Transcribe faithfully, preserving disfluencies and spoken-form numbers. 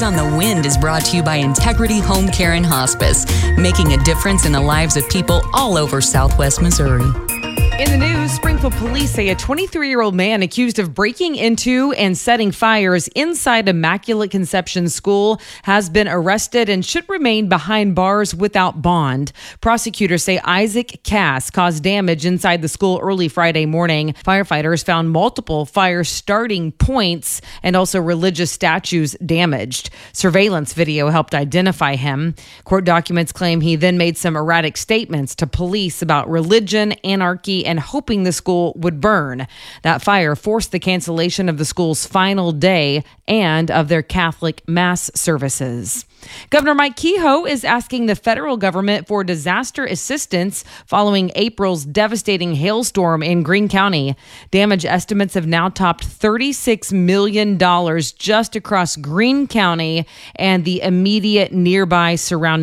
Eyes on the Wind is brought to you by Integrity Home Care and Hospice, making a difference in the lives of people all over Southwest Missouri. In the news, Springfield police say a twenty-three-year-old man accused of breaking into and setting fires inside Immaculate Conception School has been arrested and should remain behind bars without bond. Prosecutors say Isaac Cass caused damage inside the school early Friday morning. Firefighters found multiple fire starting points and also religious statues damaged. Surveillance video helped identify him. Court documents claim he then made some erratic statements to police about religion, anarchy, and hoping the school would burn. That fire forced the cancellation of the school's final day and of their Catholic mass services. Governor Mike Kehoe is asking the federal government for disaster assistance following April's devastating hailstorm in Greene County. Damage estimates have now topped thirty-six million dollars just across Greene County and the immediate nearby surrounding